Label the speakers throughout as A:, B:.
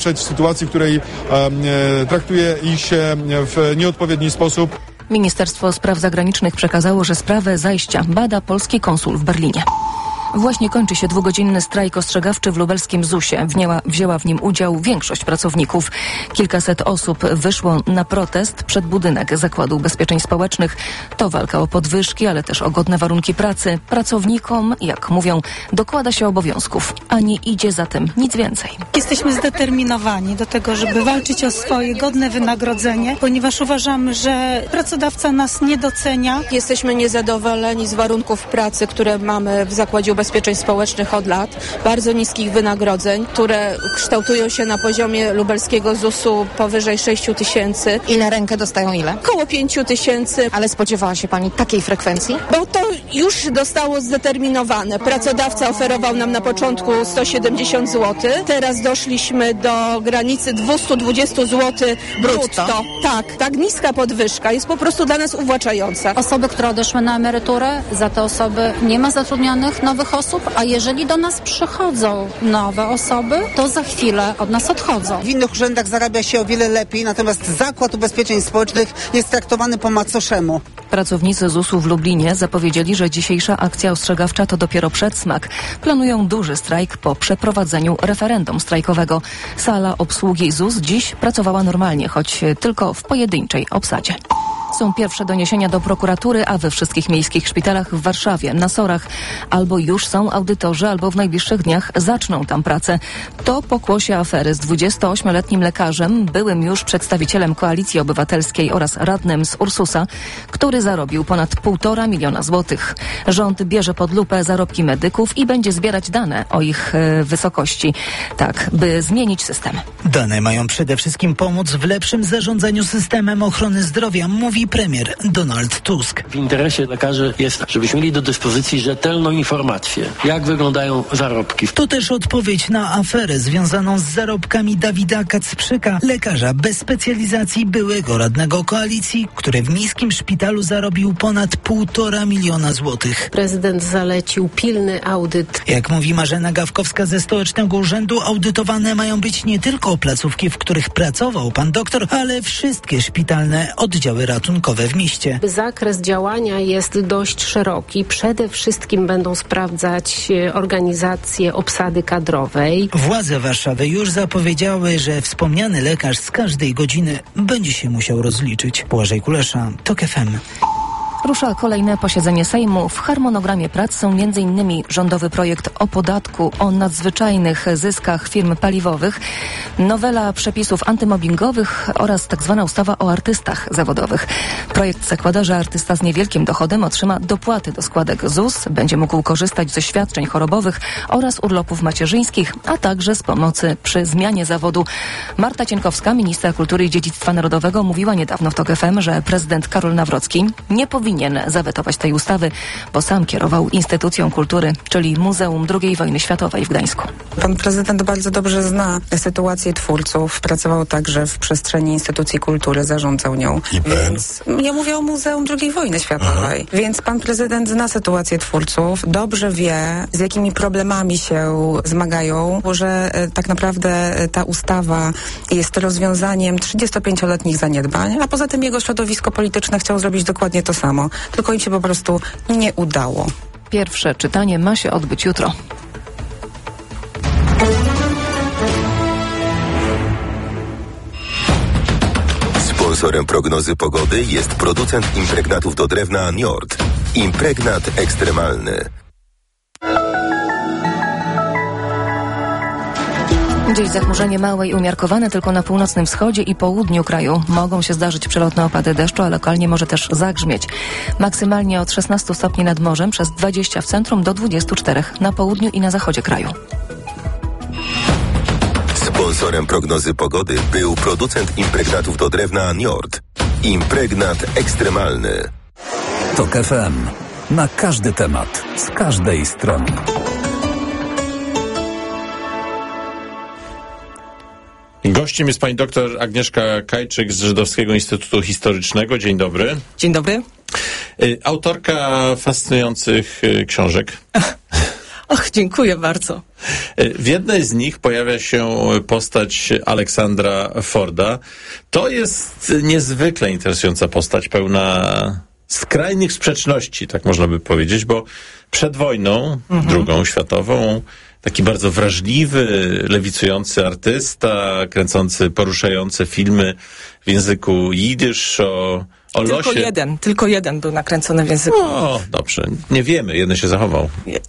A: w sytuacji, w której traktuje ich się w nieodpowiedni sposób.
B: Ministerstwo Spraw Zagranicznych przekazało, że sprawę zajścia bada polski konsul w Berlinie. Właśnie kończy się 2-godzinny strajk ostrzegawczy w lubelskim ZUS-ie. Wzięła w nim udział większość pracowników. Kilkaset osób wyszło na protest przed budynek Zakładu Ubezpieczeń Społecznych. To walka o podwyżki, ale też o godne warunki pracy. Pracownikom, jak mówią, dokłada się obowiązków, a nie idzie za tym nic więcej.
C: Jesteśmy zdeterminowani do tego, żeby walczyć o swoje godne wynagrodzenie, ponieważ uważamy, że pracodawca nas nie docenia.
D: Jesteśmy niezadowoleni z warunków pracy, które mamy w Zakładzie Ubezpieczeń Społecznych od lat, bardzo niskich wynagrodzeń, które kształtują się na poziomie lubelskiego ZUS-u powyżej 6 000.
E: I na rękę dostają ile?
D: Koło 5 000.
E: Ale spodziewała się pani takiej frekwencji?
D: Bo to już zostało zdeterminowane. Pracodawca oferował nam na początku 170 zł. Teraz doszliśmy do granicy 220 zł brutto. Tak niska podwyżka jest po prostu dla nas uwłaczająca.
F: Osoby, które odeszły na emeryturę, za te osoby nie ma zatrudnionych nowych osób, a jeżeli do nas przychodzą nowe osoby, to za chwilę od nas odchodzą.
G: W innych urzędach zarabia się o wiele lepiej, natomiast Zakład Ubezpieczeń Społecznych jest traktowany po macoszemu.
B: Pracownicy ZUS-u w Lublinie zapowiedzieli, że dzisiejsza akcja ostrzegawcza to dopiero przedsmak. Planują duży strajk po przeprowadzeniu referendum strajkowego. Sala obsługi ZUS dziś pracowała normalnie, choć tylko w pojedynczej obsadzie. Są pierwsze doniesienia do prokuratury, a we wszystkich miejskich szpitalach w Warszawie, na SOR-ach albo już są audytorzy, albo w najbliższych dniach zaczną tam pracę. To pokłosie afery z 28-letnim lekarzem, byłym już przedstawicielem Koalicji Obywatelskiej oraz radnym z Ursusa, który zarobił ponad 1,5 miliona złotych. Rząd bierze pod lupę zarobki medyków i będzie zbierać dane o ich wysokości, tak by zmienić system.
H: Dane mają przede wszystkim pomóc w lepszym zarządzaniu systemem ochrony zdrowia, mówi premier Donald Tusk.
I: W interesie lekarzy jest, żebyśmy mieli do dyspozycji rzetelną informację, jak wyglądają zarobki.
H: To też odpowiedź na aferę związaną z zarobkami Dawida Kacprzyka, lekarza bez specjalizacji, byłego radnego Koalicji, który w miejskim szpitalu zarobił ponad 1,5 miliona złotych.
J: Prezydent zalecił pilny audyt.
H: Jak mówi Marzena Gawkowska ze Stołecznego Urzędu, audytowane mają być nie tylko placówki, w których pracował pan doktor, ale wszystkie szpitalne oddziały ratunkowe w mieście.
J: Zakres działania jest dość szeroki. Przede wszystkim będą sprawdzać organizację obsady kadrowej.
H: Władze Warszawy już zapowiedziały, że wspomniany lekarz z każdej godziny będzie się musiał rozliczyć. Błażej Kulesza, TOK FM.
B: Rusza kolejne posiedzenie Sejmu. W harmonogramie prac są m.in. rządowy projekt o podatku o nadzwyczajnych zyskach firm paliwowych, nowela przepisów antymobbingowych oraz tzw. ustawa o artystach zawodowych. Projekt zakłada, że artysta z niewielkim dochodem otrzyma dopłaty do składek ZUS, będzie mógł korzystać ze świadczeń chorobowych oraz urlopów macierzyńskich, a także z pomocy przy zmianie zawodu. Marta Cienkowska, ministra kultury i dziedzictwa narodowego, mówiła niedawno w TOK FM, że prezydent Karol Nawrocki nie powinien zawetować tej ustawy, bo sam kierował instytucją kultury, czyli Muzeum II Wojny Światowej w Gdańsku.
K: Pan prezydent bardzo dobrze zna sytuację twórców, pracował także w przestrzeni instytucji kultury, zarządzał nią. Więc ja mówię o Muzeum II Wojny Światowej. Więc pan prezydent zna sytuację twórców, dobrze wie, z jakimi problemami się zmagają, że tak naprawdę ta ustawa jest rozwiązaniem 35-letnich zaniedbań, a poza tym jego środowisko polityczne chciało zrobić dokładnie to samo. Tylko im się po prostu nie udało.
B: Pierwsze czytanie ma się odbyć jutro.
L: Sponsorem prognozy pogody jest producent impregnatów do drewna Njord. Impregnat ekstremalny.
B: Dziś zachmurzenie małe i umiarkowane tylko na północnym wschodzie i południu kraju. Mogą się zdarzyć przelotne opady deszczu, a lokalnie może też zagrzmieć. Maksymalnie od 16 stopni nad morzem, przez 20 w centrum do 24 na południu i na zachodzie kraju.
L: Sponsorem prognozy pogody był producent impregnatów do drewna Njord. Impregnat ekstremalny.
M: TOK FM. Na każdy temat, z każdej strony.
N: Gościem jest pani doktor Agnieszka Kajczyk z Żydowskiego Instytutu Historycznego. Dzień dobry.
O: Dzień dobry.
N: Autorka fascynujących książek.
O: Och, dziękuję bardzo.
N: W jednej z nich pojawia się postać Aleksandra Forda. To jest niezwykle interesująca postać, pełna skrajnych sprzeczności, tak można by powiedzieć, bo przed wojną, drugą światową, taki bardzo wrażliwy, lewicujący artysta, kręcący poruszające filmy w języku jidysz o losie.
O: Tylko jeden był nakręcony w języku.
N: O, dobrze. Nie wiemy, jeden się zachował.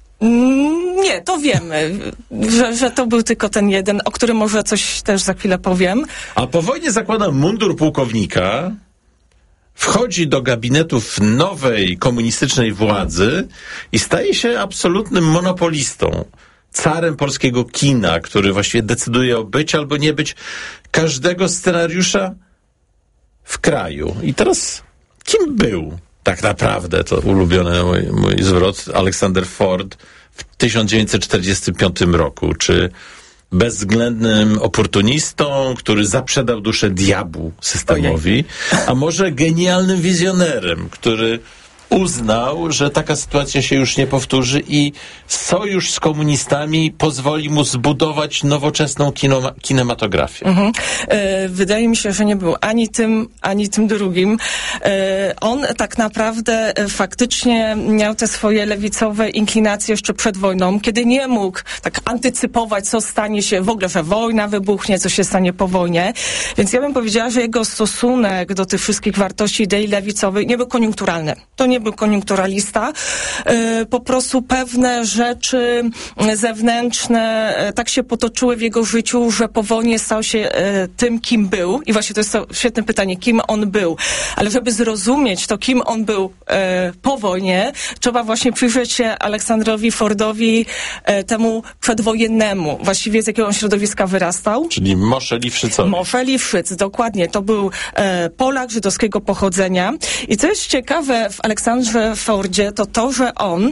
O: Nie, to wiemy, że to był tylko ten jeden, o którym może coś też za chwilę powiem.
N: A po wojnie zakłada mundur pułkownika, wchodzi do gabinetów nowej komunistycznej władzy i staje się absolutnym monopolistą, carem polskiego kina, który właściwie decyduje o być albo nie być każdego scenariusza w kraju. I teraz kim był tak naprawdę, to ulubiony mój zwrot, Aleksander Ford w 1945 roku? Czy bezwzględnym oportunistą, który zaprzedał duszę diabłu systemowi, a może genialnym wizjonerem, który uznał, że taka sytuacja się już nie powtórzy i sojusz z komunistami pozwoli mu zbudować nowoczesną kinematografię.
O: Wydaje mi się, że nie był ani tym drugim. On tak naprawdę faktycznie miał te swoje lewicowe inklinacje jeszcze przed wojną, kiedy nie mógł tak antycypować, co stanie się w ogóle, że wojna wybuchnie, co się stanie po wojnie. Więc ja bym powiedziała, że jego stosunek do tych wszystkich wartości idei lewicowej nie był koniunkturalny. To nie był koniunkturalista. Po prostu pewne rzeczy zewnętrzne tak się potoczyły w jego życiu, że po wojnie stał się tym, kim był. I właśnie to jest świetne pytanie, kim on był. Ale żeby zrozumieć to, kim on był po wojnie, trzeba właśnie przyjrzeć się Aleksandrowi Fordowi, temu przedwojennemu. Właściwie z jakiego on środowiska wyrastał.
N: Czyli Mosze Liwszycowi.
O: Mosze Liwszyc, dokładnie. To był Polak żydowskiego pochodzenia. I co jest ciekawe w Aleksandrze Fordzie, to, że on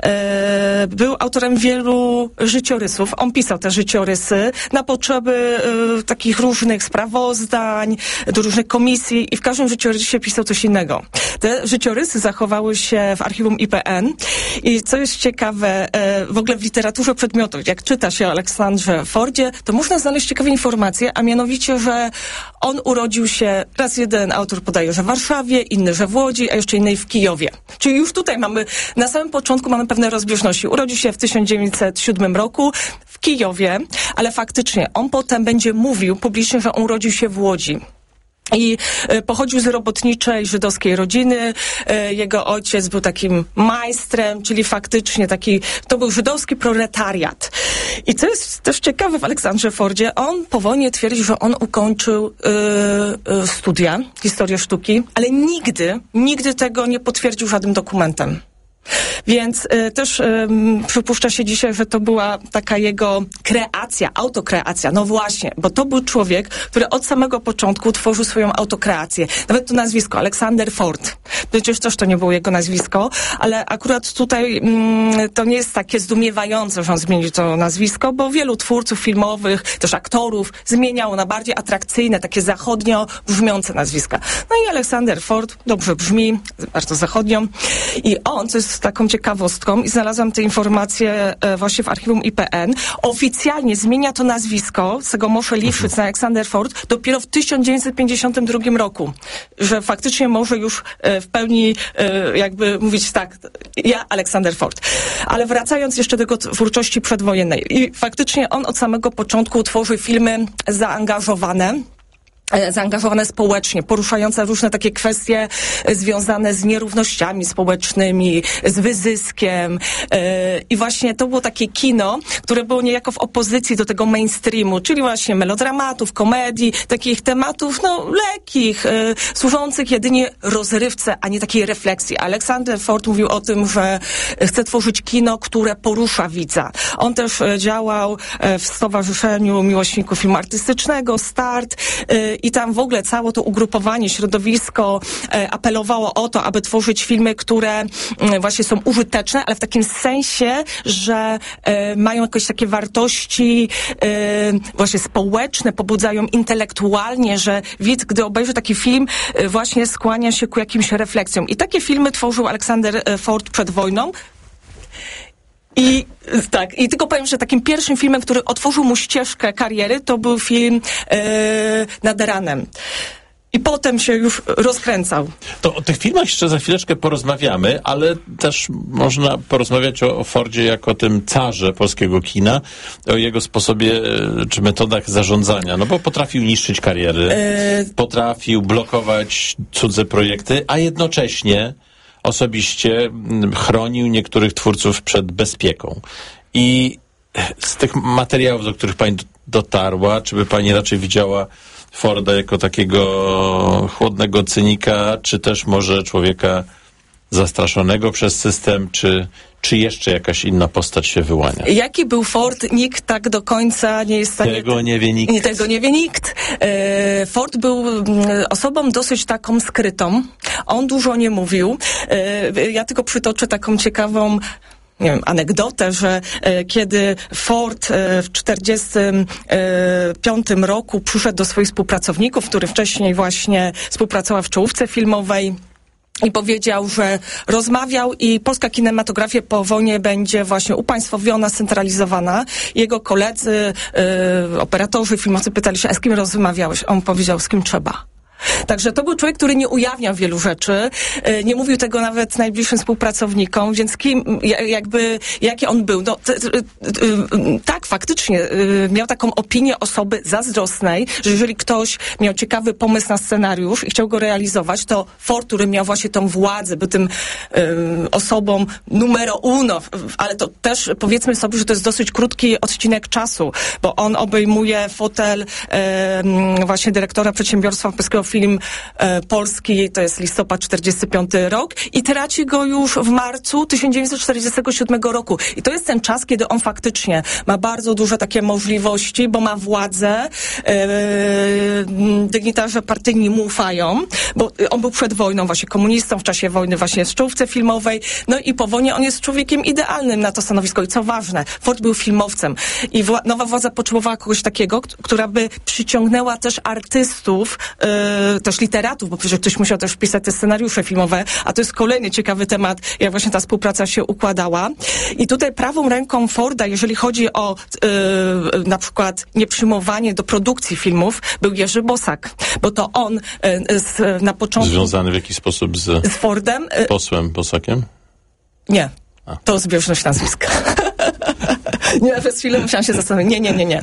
O: był autorem wielu życiorysów. On pisał te życiorysy na potrzeby takich różnych sprawozdań, do różnych komisji i w każdym życiorysie pisał coś innego. Te życiorysy zachowały się w archiwum IPN i co jest ciekawe, w ogóle w literaturze przedmiotów, jak czyta się o Aleksandrze Fordzie, to można znaleźć ciekawe informacje, a mianowicie, że on urodził się, raz jeden autor podaje, że w Warszawie, inny, że w Łodzi, a jeszcze inny w Kijowie. Czyli już tutaj na samym początku mamy pewne rozbieżności. Urodził się w 1907 roku w Kijowie, ale faktycznie on potem będzie mówił publicznie, że on urodził się w Łodzi. I pochodził z robotniczej żydowskiej rodziny. Jego ojciec był takim majstrem, czyli faktycznie to był żydowski proletariat. I co jest też ciekawe w Aleksandrze Fordzie, on po wojnie twierdzi, że on ukończył studia, historię sztuki, ale nigdy tego nie potwierdził żadnym dokumentem. Więc też przypuszcza się dzisiaj, że to była taka jego kreacja, autokreacja. No właśnie, bo to był człowiek, który od samego początku tworzył swoją autokreację. Nawet to nazwisko, Aleksander Ford. Przecież też to nie było jego nazwisko, ale akurat tutaj to nie jest takie zdumiewające, że on zmienił to nazwisko, bo wielu twórców filmowych, też aktorów zmieniało na bardziej atrakcyjne, takie zachodnio brzmiące nazwiska. No i Aleksander Ford dobrze brzmi, bardzo zachodnio. I on, co jest taką ciekawostką, i znalazłam te informacje właśnie w archiwum IPN, oficjalnie zmienia to nazwisko z tego Mosze Liwszyc na Aleksander Ford dopiero w 1952 roku. Że faktycznie może już w pełni jakby mówić tak, ja Aleksander Ford. Ale wracając jeszcze do jego twórczości przedwojennej. I faktycznie on od samego początku tworzy filmy zaangażowane społecznie, poruszające różne takie kwestie związane z nierównościami społecznymi, z wyzyskiem. I właśnie to było takie kino, które było niejako w opozycji do tego mainstreamu, czyli właśnie melodramatów, komedii, takich tematów, lekkich, służących jedynie rozrywce, a nie takiej refleksji. Aleksander Ford mówił o tym, że chce tworzyć kino, które porusza widza. On też działał w Stowarzyszeniu Miłośników Filmu Artystycznego, START, i tam w ogóle całe to ugrupowanie, środowisko apelowało o to, aby tworzyć filmy, które właśnie są użyteczne, ale w takim sensie, że mają jakieś takie wartości właśnie społeczne, pobudzają intelektualnie, że widz, gdy obejrzy taki film, właśnie skłania się ku jakimś refleksjom. I takie filmy tworzył Aleksander Ford przed wojną. I tylko powiem, że takim pierwszym filmem, który otworzył mu ścieżkę kariery, to był film Nad ranem. I potem się już rozkręcał.
N: To o tych filmach jeszcze za chwileczkę porozmawiamy, ale też można porozmawiać o Fordzie jako tym carze polskiego kina, o jego sposobie czy metodach zarządzania, no bo potrafił niszczyć kariery, potrafił blokować cudze projekty, a jednocześnie osobiście chronił niektórych twórców przed bezpieką. I z tych materiałów, do których pani dotarła, czy by pani raczej widziała Forda jako takiego chłodnego cynika, czy też może człowieka zastraszonego przez system, czy jeszcze jakaś inna postać się wyłania?
O: Jaki był Ford, nikt tak do końca nie jest w stanie...
N: Tego nie wie nikt.
O: Tego nie wie nikt. Ford był osobą dosyć taką skrytą. On dużo nie mówił. Ja tylko przytoczę taką ciekawą anegdotę, że kiedy Ford w 1945 roku przyszedł do swoich współpracowników, który wcześniej właśnie współpracował w czołówce filmowej, i powiedział, że rozmawiał i polska kinematografia po wojnie będzie właśnie upaństwowiona, scentralizowana. Jego koledzy, operatorzy, filmowcy pytali się, a z kim rozmawiałeś? On powiedział, z kim trzeba. Także to był człowiek, który nie ujawniał wielu rzeczy, nie mówił tego nawet najbliższym współpracownikom, więc jaki on był. No, tak, faktycznie miał taką opinię osoby zazdrosnej, że jeżeli ktoś miał ciekawy pomysł na scenariusz i chciał go realizować, to Ford, który miał właśnie tą władzę, był tym osobą numero uno, ale to też powiedzmy sobie, że to jest dosyć krótki odcinek czasu, bo on obejmuje fotel właśnie dyrektora przedsiębiorstwa polskiego Film Polski, to jest listopad 45 rok i traci go już w marcu 1947 roku. I to jest ten czas, kiedy on faktycznie ma bardzo duże takie możliwości, bo ma władzę, dygnitarze partyjni mu ufają, bo on był przed wojną właśnie komunistą, w czasie wojny właśnie w czołówce filmowej, no i po wojnie on jest człowiekiem idealnym na to stanowisko. I co ważne, Ford był filmowcem i nowa władza potrzebowała kogoś takiego, która by przyciągnęła też artystów, też literatów, bo przecież ktoś musiał też wpisać te scenariusze filmowe, a to jest kolejny ciekawy temat, jak właśnie ta współpraca się układała. I tutaj prawą ręką Forda, jeżeli chodzi o na przykład nieprzyjmowanie do produkcji filmów, był Jerzy Bosak, bo to on na początku... Związany
N: w jakiś sposób z
O: Fordem?
N: Posłem Bosakiem?
O: Nie. To zbieżność nazwiska. Nie, przez chwilę musiałam się zastanowić. Nie.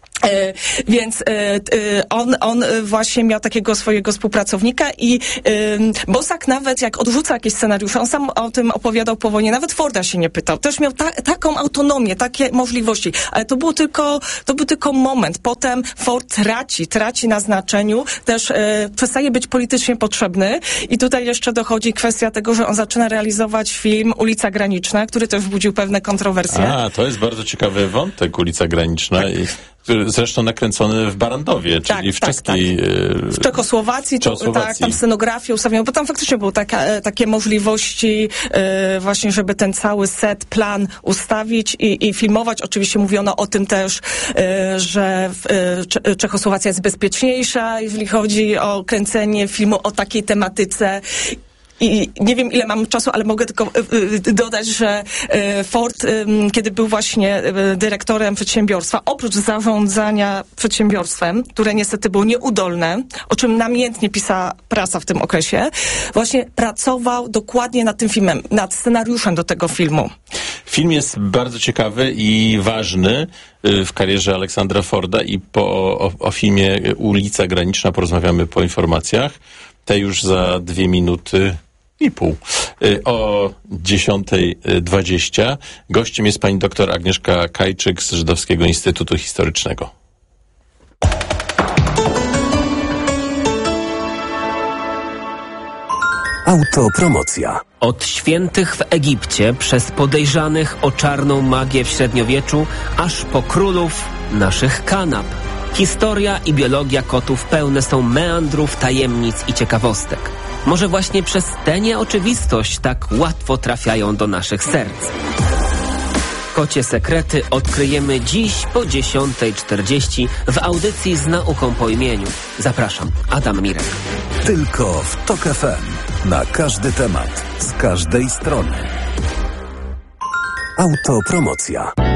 O: Więc on właśnie miał takiego swojego współpracownika i Bosak nawet jak odrzuca jakieś scenariusze, on sam o tym opowiadał po wojnie, nawet Forda się nie pytał. Też miał taką autonomię, takie możliwości, ale to był tylko moment. Potem Ford traci na znaczeniu, też przestaje być politycznie potrzebny i tutaj jeszcze dochodzi kwestia tego, że on zaczyna realizować film Ulica Graniczna, który też wzbudził pewne kontrowersje.
N: To jest bardzo ciekawy wątek, Ulica Graniczna. Zresztą nakręcony w Barandowie, czyli w czeskiej...
O: W Czechosłowacji, tam scenografię ustawiono, bo tam faktycznie były takie możliwości właśnie, żeby ten cały set, plan ustawić i filmować. Oczywiście mówiono o tym też, że Czechosłowacja jest bezpieczniejsza, jeżeli chodzi o kręcenie filmu o takiej tematyce. I nie wiem, ile mam czasu, ale mogę tylko dodać, że Ford, kiedy był właśnie dyrektorem przedsiębiorstwa, oprócz zarządzania przedsiębiorstwem, które niestety było nieudolne, o czym namiętnie pisała prasa w tym okresie, właśnie pracował dokładnie nad tym filmem, nad scenariuszem do tego filmu.
N: Film jest bardzo ciekawy i ważny w karierze Aleksandra Forda i o filmie Ulica Graniczna porozmawiamy po informacjach. Te już za 2 minuty i pół. O 10:20 gościem jest pani doktor Agnieszka Kajczyk z Żydowskiego Instytutu Historycznego.
M: Autopromocja.
P: Od świętych w Egipcie, przez podejrzanych o czarną magię w średniowieczu, aż po królów naszych kanap. Historia i biologia kotów pełne są meandrów, tajemnic i ciekawostek. Może właśnie przez tę nieoczywistość tak łatwo trafiają do naszych serc. Kocie sekrety odkryjemy dziś po 10:40 w audycji z nauką po imieniu. Zapraszam, Adam Mirek.
M: Tylko w TOK FM. Na każdy temat, z każdej strony. Autopromocja.